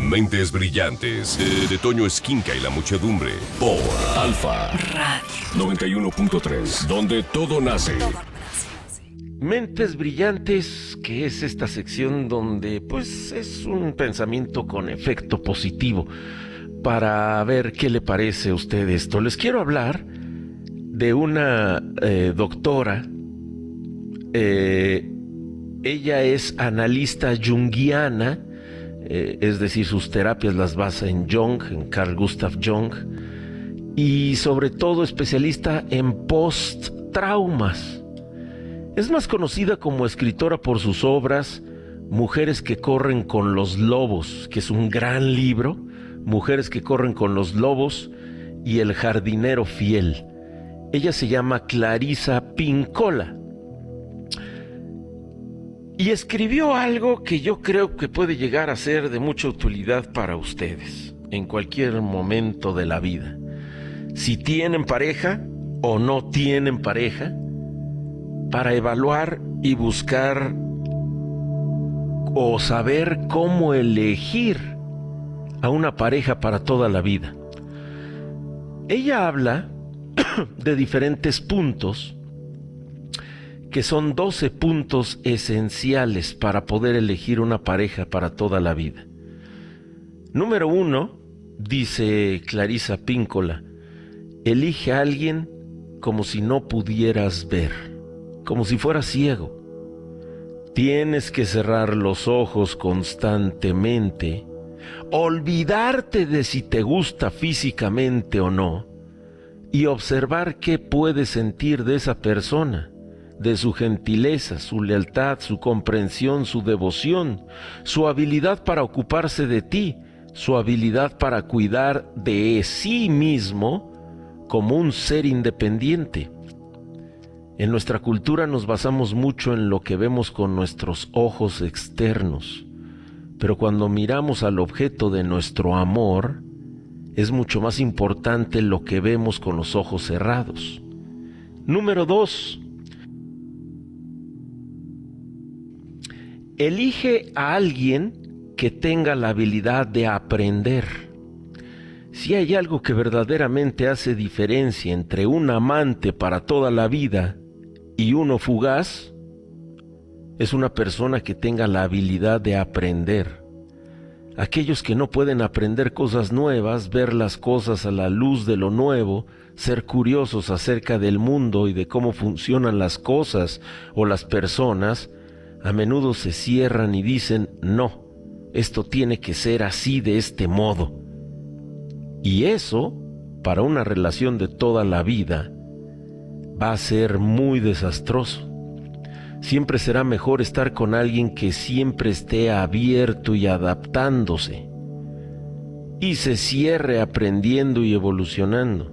Mentes Brillantes, de Toño Esquinca y la muchedumbre, por Alfa Radio 91.3, donde todo nace. Mentes Brillantes, que es esta sección donde pues es un pensamiento con efecto positivo para ver qué le parece a usted esto. Les quiero hablar de una doctora. Ella es analista junguiana, es decir, sus terapias las basa en Jung, en Carl Gustav Jung, y sobre todo especialista en post-traumas. Es más conocida como escritora por sus obras Mujeres que corren con los lobos, que es un gran libro, Mujeres que corren con los lobos y El jardinero fiel. Ella se llama Clarissa Pinkola. Y escribió algo que yo creo que puede llegar a ser de mucha utilidad para ustedes en cualquier momento de la vida. Si tienen pareja o no tienen pareja, para evaluar y buscar o saber cómo elegir a una pareja para toda la vida. Ella habla de diferentes puntos, que son 12 puntos esenciales para poder elegir una pareja para toda la vida. Número 1, dice Clarissa Pinkola, elige a alguien como si no pudieras ver, como si fueras ciego. Tienes que cerrar los ojos constantemente, olvidarte de si te gusta físicamente o no, y observar qué puedes sentir de esa persona, de su gentileza, su lealtad, su comprensión, su devoción, su habilidad para ocuparse de ti, su habilidad para cuidar de sí mismo como un ser independiente. En nuestra cultura nos basamos mucho en lo que vemos con nuestros ojos externos, pero cuando miramos al objeto de nuestro amor, es mucho más importante lo que vemos con los ojos cerrados. Número 2. Elige a alguien que tenga la habilidad de aprender. Si hay algo que verdaderamente hace diferencia entre un amante para toda la vida y uno fugaz, es una persona que tenga la habilidad de aprender. Aquellos que no pueden aprender cosas nuevas, ver las cosas a la luz de lo nuevo, ser curiosos acerca del mundo y de cómo funcionan las cosas o las personas, a menudo se cierran y dicen, no, esto tiene que ser así de este modo. Y eso, para una relación de toda la vida, va a ser muy desastroso. Siempre será mejor estar con alguien que siempre esté abierto y adaptándose, y se cierre aprendiendo y evolucionando.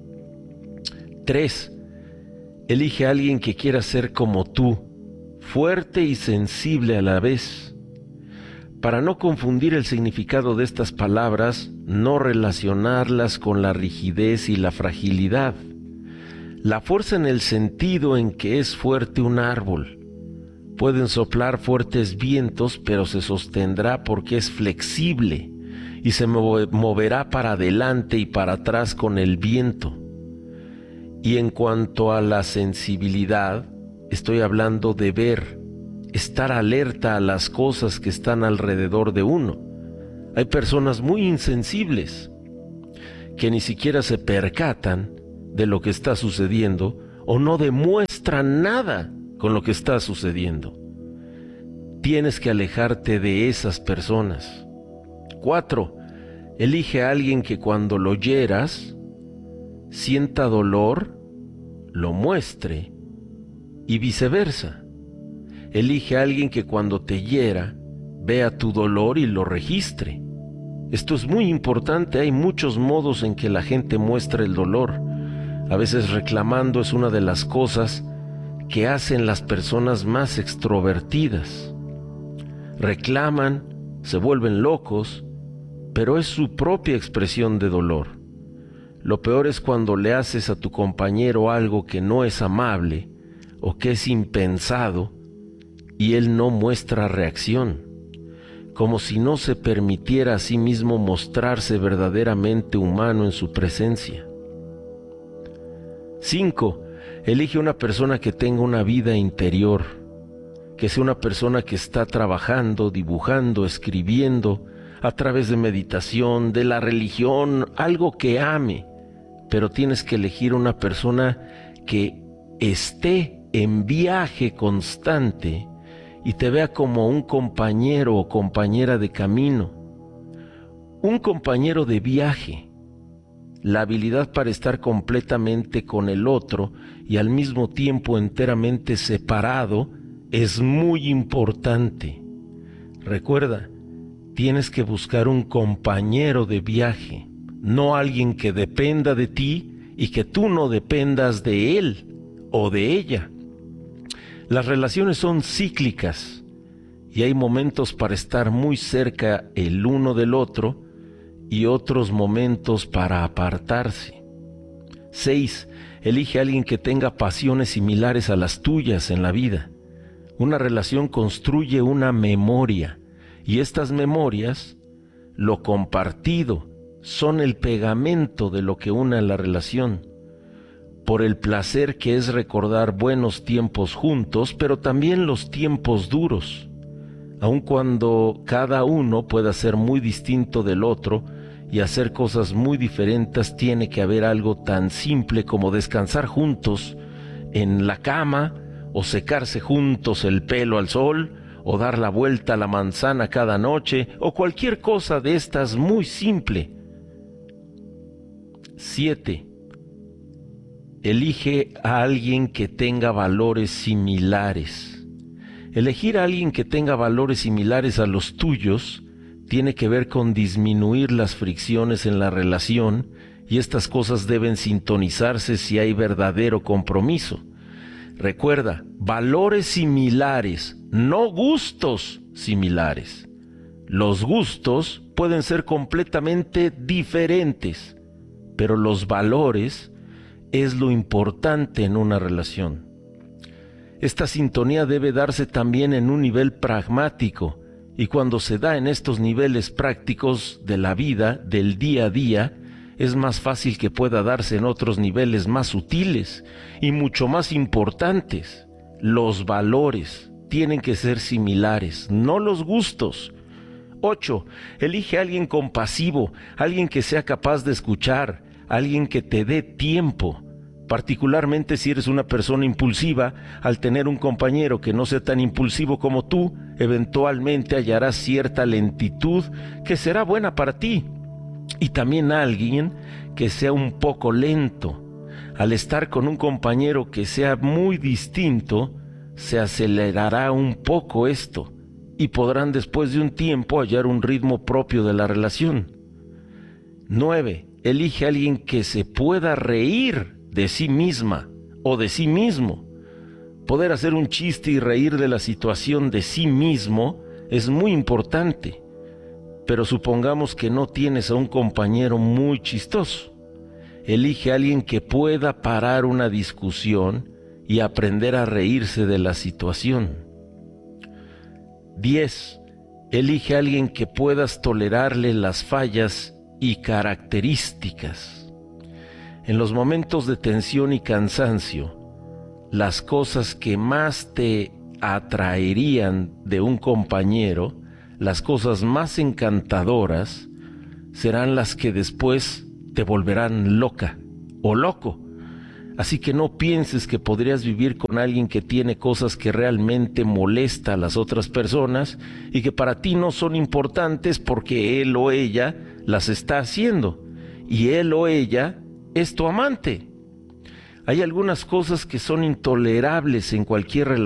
3. Elige a alguien que quiera ser como tú, fuerte y sensible a la vez. Para no confundir el significado de estas palabras, no relacionarlas con la rigidez y la fragilidad. La fuerza en el sentido en que es fuerte un árbol. Pueden soplar fuertes vientos, pero se sostendrá porque es flexible y se moverá para adelante y para atrás con el viento. Y en cuanto a la sensibilidad, estoy hablando de ver, estar alerta a las cosas que están alrededor de uno. Hay personas muy insensibles que ni siquiera se percatan de lo que está sucediendo o no demuestran nada con lo que está sucediendo. Tienes que alejarte de esas personas. 4. Elige a alguien que cuando lo hieras, sienta dolor, lo muestre y viceversa. Elige a alguien que cuando te hiera, vea tu dolor y lo registre. Esto es muy importante. Hay muchos modos en que la gente muestra el dolor. A veces reclamando es una de las cosas que hacen las personas más extrovertidas. Reclaman, se vuelven locos, pero es su propia expresión de dolor. Lo peor es cuando le haces a tu compañero algo que no es amable o que es impensado y él no muestra reacción. como si no se permitiera a sí mismo mostrarse verdaderamente humano en su presencia. 5. Elige una persona que tenga una vida interior, que sea una persona que está trabajando, dibujando, escribiendo, a través de meditación, de la religión, algo que ame, pero tienes que elegir una persona que esté en viaje constante y te vea como un compañero o compañera de camino, un compañero de viaje. La habilidad para estar completamente con el otro y al mismo tiempo enteramente separado es muy importante. Recuerda, tienes que buscar un compañero de viaje, no alguien que dependa de ti y que tú no dependas de él o de ella. Las relaciones son cíclicas y hay momentos para estar muy cerca el uno del otro y otros momentos para apartarse. 6. Elige a alguien que tenga pasiones similares a las tuyas en la vida. Una relación construye una memoria y estas memorias, lo compartido, son el pegamento de lo que une a la relación. Por el placer que es recordar buenos tiempos juntos, pero también los tiempos duros. Aun cuando cada uno pueda ser muy distinto del otro y hacer cosas muy diferentes, tiene que haber algo tan simple como descansar juntos en la cama, o secarse juntos el pelo al sol, o dar la vuelta a la manzana cada noche, o cualquier cosa de estas muy simple. 7. Elige a alguien que tenga valores similares. Elegir a alguien que tenga valores similares a los tuyos tiene que ver con disminuir las fricciones en la relación, y estas cosas deben sintonizarse si hay verdadero compromiso. Recuerda, valores similares, no gustos similares. Los gustos pueden ser completamente diferentes, pero los valores es lo importante en una relación. Esta sintonía debe darse también en un nivel pragmático, y cuando se da en estos niveles prácticos de la vida, del día a día, es más fácil que pueda darse en otros niveles más sutiles y mucho más importantes. Los valores tienen que ser similares, no los gustos. 8. Elige a alguien compasivo, alguien que sea capaz de escuchar, alguien que te dé tiempo. Particularmente si eres una persona impulsiva, al tener un compañero que no sea tan impulsivo como tú, eventualmente hallarás cierta lentitud que será buena para ti. Y también alguien que sea un poco lento. Al estar con un compañero que sea muy distinto, se acelerará un poco esto y podrán después de un tiempo hallar un ritmo propio de la relación. 9. Elige a alguien que se pueda reír de sí misma o de sí mismo. Poder hacer un chiste y reír de la situación de sí mismo es muy importante, pero supongamos que no tienes a un compañero muy chistoso. Elige a alguien que pueda parar una discusión y aprender a reírse de la situación. 10. Elige a alguien que puedas tolerarle las fallas y características. En los momentos de tensión y cansancio, las cosas que más te atraerían de un compañero, las cosas más encantadoras, serán las que después te volverán loca o loco. Así que no pienses que podrías vivir con alguien que tiene cosas que realmente molesta a las otras personas y que para ti no son importantes porque él o ella las está haciendo y él o ella es tu amante. Hay algunas cosas que son intolerables en cualquier relación